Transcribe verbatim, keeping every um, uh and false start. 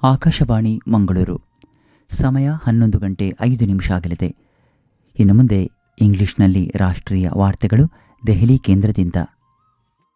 ಆಕಾಶವಾಣಿ ಮಂಗಳೂರು. ಸಮಯ ಹನ್ನೊಂದು ಗಂಟೆ ಐದು ನಿಮಿಷ ಆಗಲಿದೆ. ಇನ್ನು ಮುಂದೆ ಇಂಗ್ಲಿಷ್ನಲ್ಲಿ ರಾಷ್ಟ್ರೀಯ ವಾರ್ತೆಗಳು ದೆಹಲಿ ಕೇಂದ್ರದಿಂದ.